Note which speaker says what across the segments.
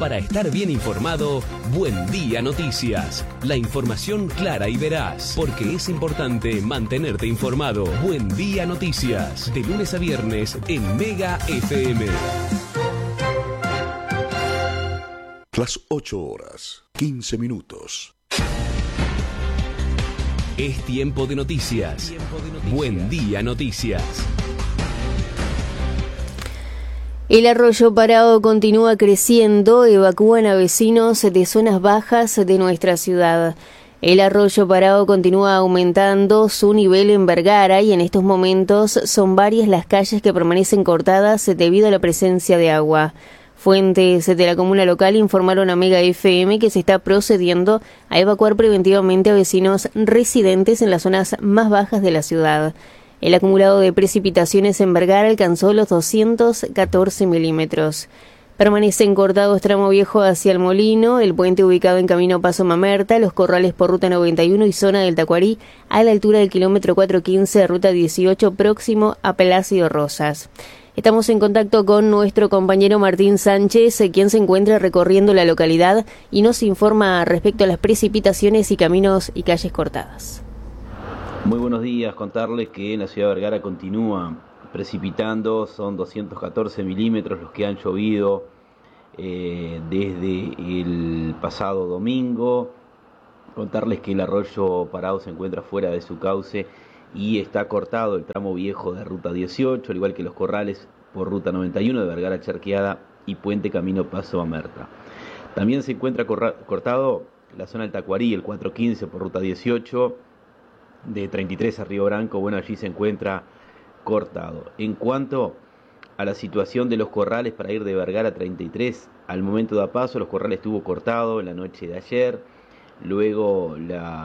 Speaker 1: Para estar bien informado, Buen Día Noticias. La información clara y veraz, porque es importante mantenerte informado. Buen Día Noticias, de lunes a viernes en Mega FM.
Speaker 2: Las 8 horas, 15 minutos.
Speaker 1: Es tiempo de noticias. Buen Día Noticias.
Speaker 3: El arroyo Parao continúa creciendo, evacúan a vecinos de zonas bajas de nuestra ciudad. El arroyo Parao continúa aumentando su nivel en Vergara y en estos momentos son varias las calles que permanecen cortadas debido a la presencia de agua. Fuentes de la comuna local informaron a Mega FM que se está procediendo a evacuar preventivamente a vecinos residentes en las zonas más bajas de la ciudad. El acumulado de precipitaciones en Vergara alcanzó los 214 milímetros. Permanecen cortados tramo viejo hacia el Molino, el puente ubicado en camino Paso Mamerta, los corrales por ruta 91 y zona del Tacuarí, a la altura del kilómetro 415 de ruta 18, próximo a Palacio Rosas. Estamos en contacto con nuestro compañero Martín Sánchez, quien se encuentra recorriendo la localidad y nos informa respecto a las precipitaciones y caminos y calles cortadas.
Speaker 4: Muy buenos días, contarles que en la ciudad de Vergara continúa precipitando, son 214 milímetros los que han llovido desde el pasado domingo. Contarles que el arroyo Parao se encuentra fuera de su cauce y está cortado el tramo viejo de ruta 18, al igual que los corrales por ruta 91 de Vergara Charqueada y puente camino Paso Mamerta. También se encuentra cortado la zona del Tacuarí, el 415 por ruta 18, de 33 a Río Branco, bueno, allí se encuentra cortado. En cuanto a la situación de los corrales para ir de Vergara 33 al momento de Apaso, los corrales estuvo cortado la noche de ayer, luego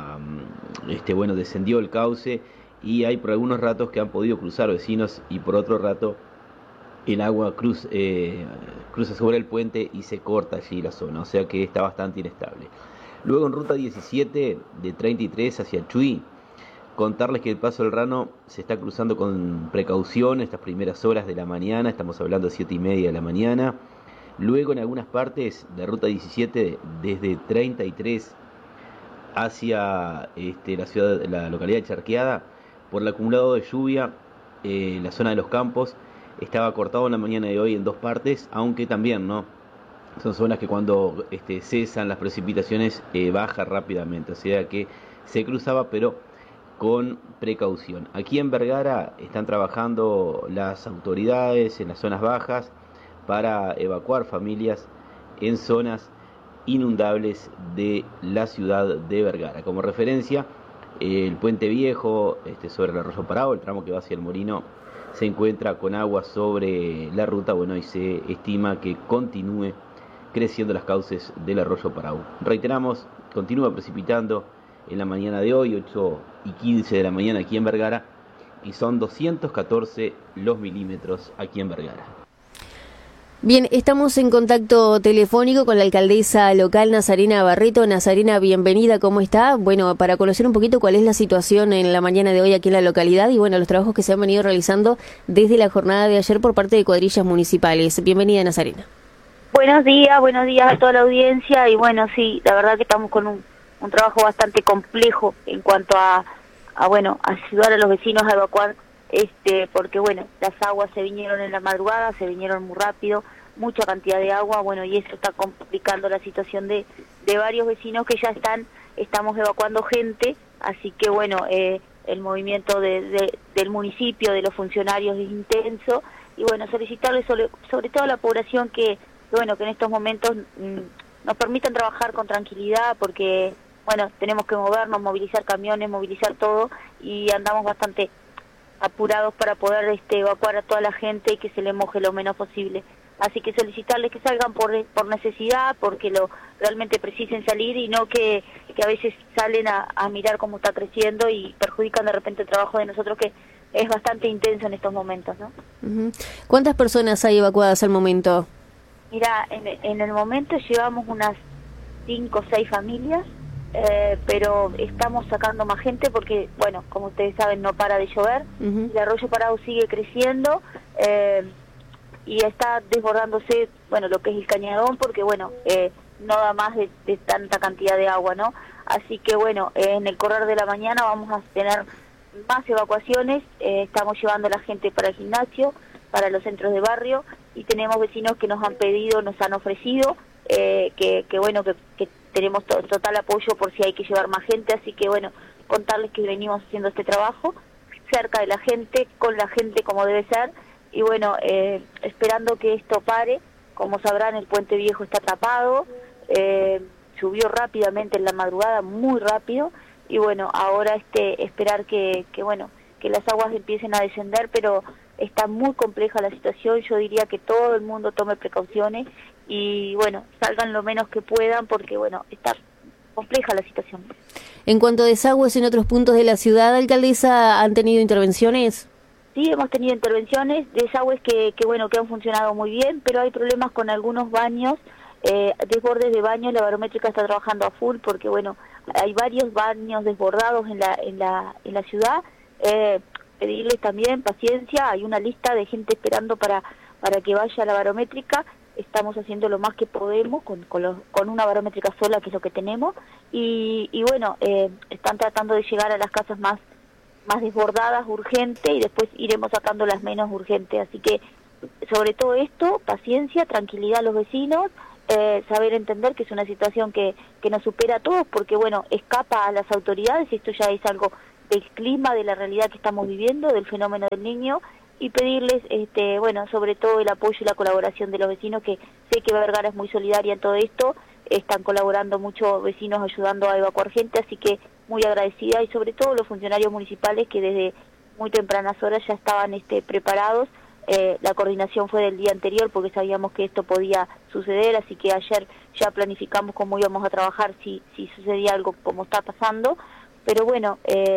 Speaker 4: descendió el cauce y hay por algunos ratos que han podido cruzar vecinos y por otro rato el agua cruza sobre el puente y se corta allí la zona, o sea que está bastante inestable. Luego en ruta 17 de 33 hacia Chuy, contarles que el Paso del Rano se está cruzando con precaución estas primeras horas de la mañana, estamos hablando de 7:30 de la mañana. Luego en algunas partes de ruta 17 desde 33 hacia la localidad de Charqueada, por el acumulado de lluvia, la zona de los campos estaba cortado en la mañana de hoy en dos partes, aunque también son zonas que cuando cesan las precipitaciones baja rápidamente, o sea que se cruzaba pero con precaución. Aquí en Vergara están trabajando las autoridades en las zonas bajas para evacuar familias en zonas inundables de la ciudad de Vergara. Como referencia, el puente viejo sobre el arroyo Parao, el tramo que va hacia el Molino, se encuentra con agua sobre la ruta, y se estima que continúe creciendo las cauces del arroyo Parao. Reiteramos, continúa precipitando en la mañana de hoy, 8:15 de la mañana aquí en Vergara, y son 214 los milímetros aquí en Vergara.
Speaker 3: Bien, estamos en contacto telefónico con la alcaldesa local Nazarena Barreto. Nazarena, bienvenida, ¿cómo está? Bueno, para conocer un poquito cuál es la situación en la mañana de hoy aquí en la localidad y los trabajos que se han venido realizando desde la jornada de ayer por parte de cuadrillas municipales. Bienvenida, Nazarena.
Speaker 5: Buenos días a toda la audiencia y sí, la verdad que estamos con un trabajo bastante complejo en cuanto a ayudar a los vecinos a evacuar, porque las aguas se vinieron en la madrugada, se vinieron muy rápido, mucha cantidad de agua, y eso está complicando la situación de varios vecinos que ya estamos evacuando gente, así que el movimiento del municipio, de los funcionarios es intenso, y solicitarles sobre todo a la población que en estos momentos nos permitan trabajar con tranquilidad, porque tenemos que movernos, movilizar camiones, movilizar todo, y andamos bastante apurados para poder evacuar a toda la gente y que se le moje lo menos posible. Así que solicitarles que salgan por necesidad, porque realmente precisen salir y no que a veces salen a mirar cómo está creciendo y perjudican de repente el trabajo de nosotros, que es bastante intenso en estos momentos, ¿no?
Speaker 3: Uh-huh. ¿Cuántas personas hay evacuadas al momento?
Speaker 5: Mira, en el momento llevamos unas 5 o 6 familias, pero estamos sacando más gente porque, como ustedes saben, no para de llover, el arroyo Parao sigue creciendo, y está desbordándose, bueno, lo que es el Cañadón, porque bueno, no da más de tanta cantidad de agua, ¿no? Así que bueno, en el correr de la mañana vamos a tener más evacuaciones, estamos llevando a la gente para el gimnasio, para los centros de barrio, y tenemos vecinos que nos han pedido, nos han ofrecido, que bueno, que tenemos total apoyo por si hay que llevar más gente, así que bueno, contarles que venimos haciendo este trabajo cerca de la gente, con la gente como debe ser, y bueno, esperando que esto pare. Como sabrán, el Puente Viejo está tapado, subió rápidamente en la madrugada, muy rápido, y bueno, ahora esperar que bueno, que las aguas empiecen a descender, pero está muy compleja la situación. Yo diría que todo el mundo tome precauciones y bueno, salgan lo menos que puedan, porque bueno, está compleja la situación.
Speaker 3: En cuanto a desagües en otros puntos de la ciudad, alcaldesa, ¿han tenido intervenciones?
Speaker 5: Sí, hemos tenido intervenciones, desagües que bueno, que han funcionado muy bien, pero hay problemas con algunos baños, desbordes de baños. La barométrica está trabajando a full porque bueno, hay varios baños desbordados en la ciudad. Pedirles también paciencia, hay una lista de gente esperando para que vaya a la barométrica. Estamos haciendo lo más que podemos con una barométrica sola, que es lo que tenemos, y bueno, están tratando de llegar a las casas más desbordadas, urgente, y después iremos sacando las menos urgentes. Así que sobre todo esto, paciencia, tranquilidad a los vecinos, saber entender que es una situación que nos supera a todos, porque bueno, escapa a las autoridades, y esto ya es algo del clima, de la realidad que estamos viviendo, del fenómeno del Niño, y pedirles bueno, sobre todo el apoyo y la colaboración de los vecinos, que sé que Vergara es muy solidaria en todo esto, están colaborando muchos vecinos ayudando a evacuar gente, así que muy agradecida, y sobre todo los funcionarios municipales que desde muy tempranas horas ya estaban preparados. La coordinación fue del día anterior porque sabíamos que esto podía suceder, así que ayer ya planificamos cómo íbamos a trabajar si sucedía algo como está pasando. Pero bueno,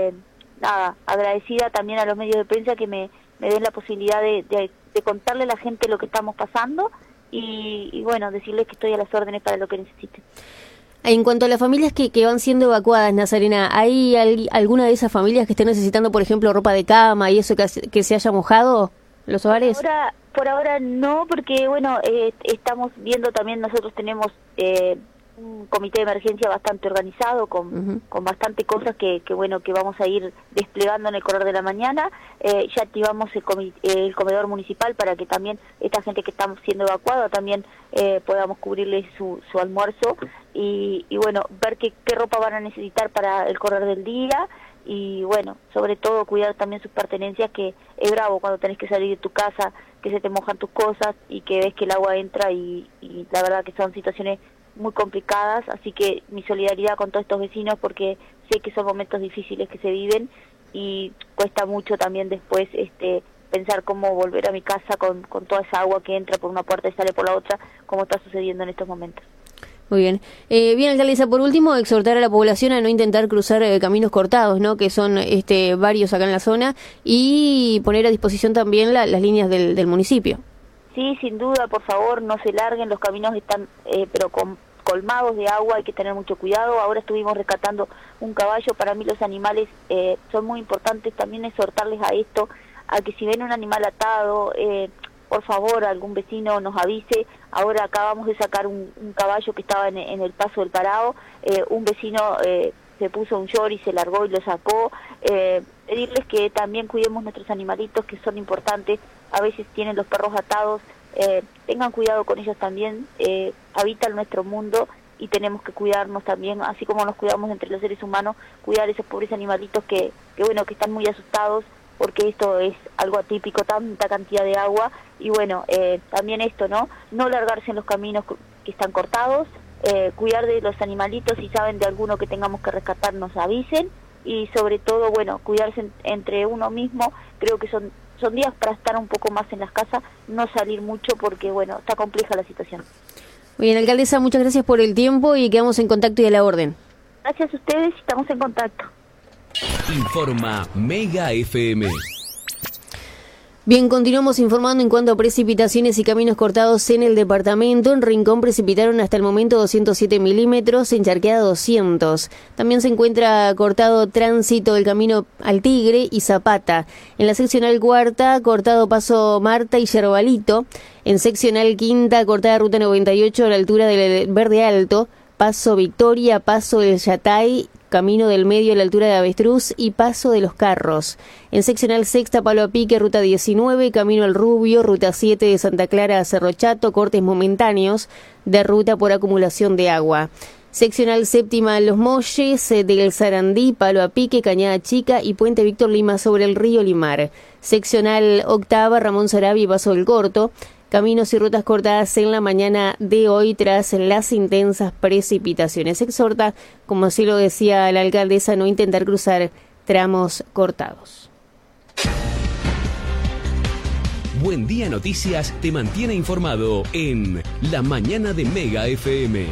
Speaker 5: nada, agradecida también a los medios de prensa que me den la posibilidad de contarle a la gente lo que estamos pasando, y bueno, decirles que estoy a las órdenes para lo que necesiten.
Speaker 3: En cuanto a las familias que van siendo evacuadas, Nazarena, ¿hay alguna de esas familias que esté necesitando, por ejemplo, ropa de cama y eso que se haya mojado los hogares?
Speaker 5: Por ahora no, porque bueno, estamos viendo también, nosotros tenemos un comité de emergencia bastante organizado, con bastante cosas que bueno, que vamos a ir desplegando en el correr de la mañana. Ya activamos el comedor municipal para que también esta gente que estamos siendo evacuada también podamos cubrirles su almuerzo, y bueno, ver qué ropa van a necesitar para el correr del día, y bueno, sobre todo cuidar también sus pertenencias, que es bravo cuando tenés que salir de tu casa, que se te mojan tus cosas y que ves que el agua entra, y la verdad que son situaciones muy complicadas. Así que mi solidaridad con todos estos vecinos, porque sé que son momentos difíciles que se viven, y cuesta mucho también después pensar cómo volver a mi casa con toda esa agua que entra por una puerta y sale por la otra, como está sucediendo en estos momentos.
Speaker 3: Muy bien. Bien, alcaldesa, por último, exhortar a la población a no intentar cruzar caminos cortados, ¿no?, que son varios acá en la zona, y poner a disposición también las líneas del municipio.
Speaker 5: Sí, sin duda, por favor, no se larguen, los caminos están pero colmados de agua, hay que tener mucho cuidado. Ahora estuvimos rescatando un caballo. Para mí los animales son muy importantes, también exhortarles a esto, a que si ven un animal atado, por favor, algún vecino nos avise. Ahora acabamos de sacar un caballo que estaba en el paso del parado, un vecino se puso un short y se largó y lo sacó. Pedirles que también cuidemos nuestros animalitos, que son importantes. A veces tienen los perros atados, tengan cuidado con ellos también, habitan nuestro mundo y tenemos que cuidarnos también, así como nos cuidamos entre los seres humanos, cuidar esos pobres animalitos que bueno, que están muy asustados, porque esto es algo atípico, tanta cantidad de agua, y bueno, también esto, no largarse en los caminos que están cortados, cuidar de los animalitos. Si saben de alguno que tengamos que rescatar, nos avisen, y sobre todo, bueno, cuidarse entre uno mismo. Creo que son días para estar un poco más en las casas, no salir mucho, porque bueno, está compleja la situación.
Speaker 3: Muy bien, alcaldesa, muchas gracias por el tiempo y quedamos en contacto y a la orden.
Speaker 5: Gracias a ustedes, estamos en contacto.
Speaker 1: Informa Mega FM.
Speaker 3: Bien, continuamos informando en cuanto a precipitaciones y caminos cortados en el departamento. En Rincón precipitaron hasta el momento 207 milímetros, en Charqueada 200. También se encuentra cortado tránsito del camino al Tigre y Zapata. En la seccional cuarta, cortado Paso Marta y Yerbalito. En seccional quinta, cortada Ruta 98 a la altura del Verde Alto. Paso Victoria, Paso del Yatay, Camino del Medio a la altura de Avestruz y Paso de los Carros. En seccional sexta, Palo a Pique, Ruta 19, Camino al Rubio, Ruta 7 de Santa Clara a Cerro Chato, cortes momentáneos de ruta por acumulación de agua. Seccional séptima, Los Molles, del Sarandí, Palo a Pique, Cañada Chica y Puente Víctor Lima sobre el río Limar. Seccional octava, Ramón Sarabia y Paso del Corto. Caminos y rutas cortadas en la mañana de hoy tras las intensas precipitaciones. Exhorta, como así lo decía la alcaldesa, no intentar cruzar tramos cortados.
Speaker 1: Buen Día Noticias te mantiene informado en La Mañana de Mega FM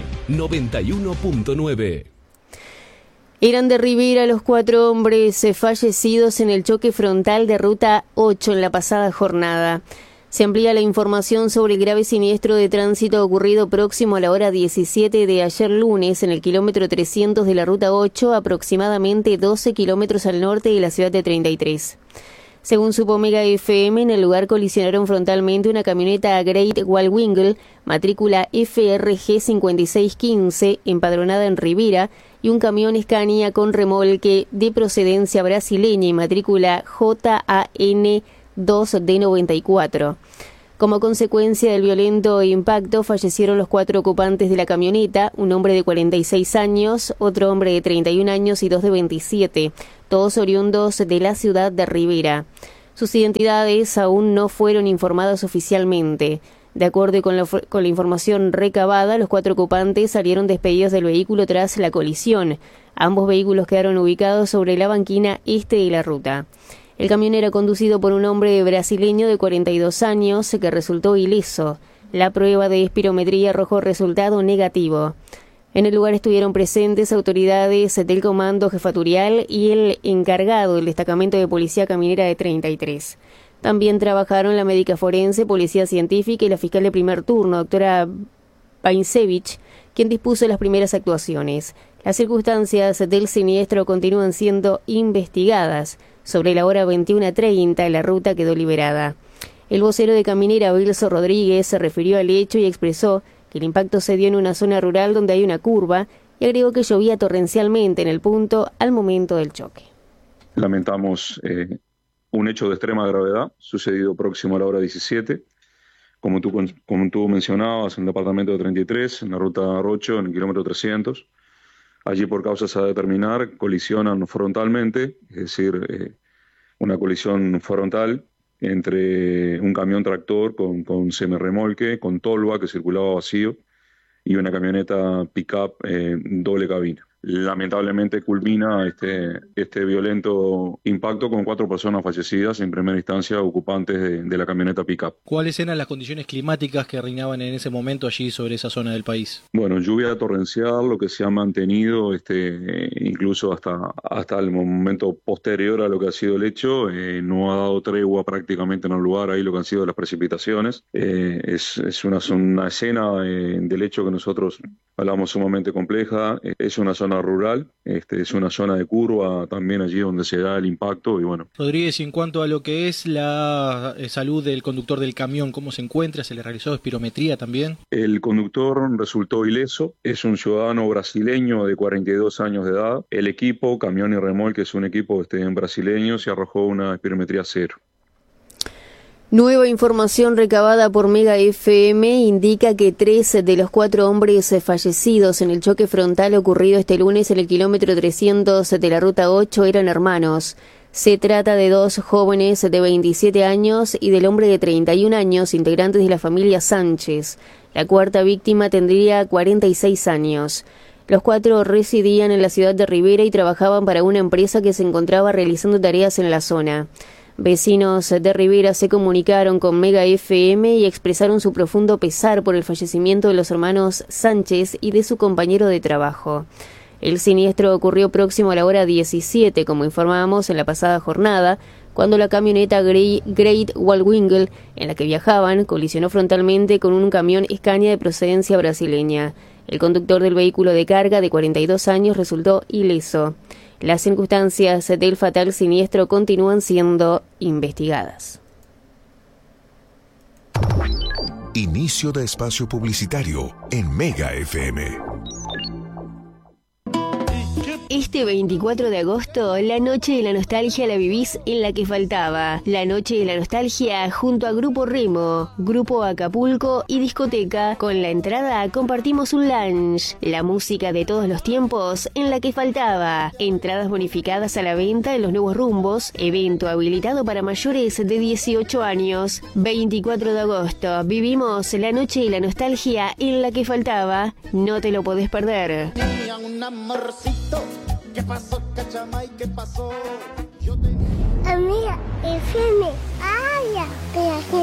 Speaker 1: 91.9.
Speaker 3: Eran de Rivera los 4 hombres fallecidos en el choque frontal de Ruta 8 en la pasada jornada. Se amplía la información sobre el grave siniestro de tránsito ocurrido próximo a la hora 17 de ayer lunes en el kilómetro 300 de la Ruta 8, aproximadamente 12 kilómetros al norte de la ciudad de 33. Según supo Mega FM, en el lugar colisionaron frontalmente una camioneta Great Wall Wingle, matrícula FRG 5615, empadronada en Rivera, y un camión Scania con remolque de procedencia brasileña y matrícula JAN 2D94. Como consecuencia del violento impacto, fallecieron los 4 ocupantes de la camioneta, un hombre de 46 años, otro hombre de 31 años y 2 de 27, todos oriundos de la ciudad de Rivera. Sus identidades aún no fueron informadas oficialmente. De acuerdo con la información recabada, los 4 ocupantes salieron despedidos del vehículo tras la colisión. Ambos vehículos quedaron ubicados sobre la banquina este de la ruta. El camión era conducido por un hombre brasileño de 42 años que resultó ileso. La prueba de espirometría arrojó resultado negativo. En el lugar estuvieron presentes autoridades del Comando Jefatorial y el encargado del Destacamento de Policía Caminera de 33. También trabajaron la médica forense, policía científica y la fiscal de primer turno, doctora Painsevich, quien dispuso las primeras actuaciones. Las circunstancias del siniestro continúan siendo investigadas. Sobre la hora 21:30, la ruta quedó liberada. El vocero de Caminera, Vilso Rodríguez, se refirió al hecho y expresó que el impacto se dio en una zona rural donde hay una curva y agregó que llovía torrencialmente en el punto al momento del choque.
Speaker 6: Lamentamos un hecho de extrema gravedad sucedido próximo a la hora 17. Como tú mencionabas, en el departamento de 33, en la ruta 8, en el kilómetro 300. Allí, por causas a determinar, colisionan frontalmente, es decir, una colisión frontal entre un camión tractor con semirremolque, con tolva que circulaba vacío, y una camioneta pick-up doble cabina. Lamentablemente culmina este violento impacto con 4 personas fallecidas, en primera instancia ocupantes de la camioneta pick-up.
Speaker 7: ¿Cuáles eran las condiciones climáticas que reinaban en ese momento allí sobre esa zona del país?
Speaker 6: Bueno, lluvia torrencial, lo que se ha mantenido incluso hasta el momento posterior a lo que ha sido el hecho. No ha dado tregua prácticamente en el lugar ahí lo que han sido las precipitaciones. Es una escena del hecho que nosotros hablamos sumamente compleja. Es una zona rural, es una zona de curva también allí donde se da el impacto y bueno.
Speaker 7: Rodríguez, en cuanto a lo que es la salud del conductor del camión, ¿cómo se encuentra? ¿Se le realizó espirometría también?
Speaker 6: El conductor resultó ileso, es un ciudadano brasileño de 42 años de edad. El equipo, camión y remolque, es un equipo brasileño, se arrojó una espirometría 0.
Speaker 3: Nueva información recabada por Mega FM indica que 3 de los 4 hombres fallecidos en el choque frontal ocurrido este lunes en el kilómetro 300 de la Ruta 8 eran hermanos. Se trata de 2 jóvenes de 27 años y del hombre de 31 años, integrantes de la familia Sánchez. La cuarta víctima tendría 46 años. Los 4 residían en la ciudad de Rivera y trabajaban para una empresa que se encontraba realizando tareas en la zona. Vecinos de Rivera se comunicaron con Mega FM y expresaron su profundo pesar por el fallecimiento de los hermanos Sánchez y de su compañero de trabajo. El siniestro ocurrió próximo a la hora 17, como informábamos en la pasada jornada, cuando la camioneta Great Wall Wingle, en la que viajaban, colisionó frontalmente con un camión Scania de procedencia brasileña. El conductor del vehículo de carga, de 42 años, resultó ileso. Las circunstancias del fatal siniestro continúan siendo investigadas.
Speaker 2: Inicio de espacio publicitario en Mega FM.
Speaker 3: Este 24 de agosto, la Noche de la Nostalgia la vivís en La que Faltaba. La Noche de la Nostalgia junto a Grupo Remo, Grupo Acapulco y Discoteca. Con la entrada compartimos un lunch. La música de todos los tiempos en La que Faltaba. Entradas bonificadas a la venta en los nuevos rumbos. Evento habilitado para mayores de 18 años. 24 de agosto, vivimos la Noche de la Nostalgia en La que Faltaba. No te lo podés perder.
Speaker 8: Tenía un amorcito. ¿Qué pasó, Cachamay? ¿Qué pasó?
Speaker 9: Amiga, FM, ay, ya,